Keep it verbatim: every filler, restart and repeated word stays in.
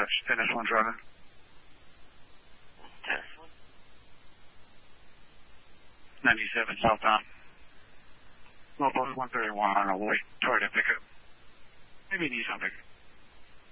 dispatch, ten S one driver. ten S one? ninety-seven southbound. Low post one thirty-one on our way. Toward a pickup. Maybe need some pickup.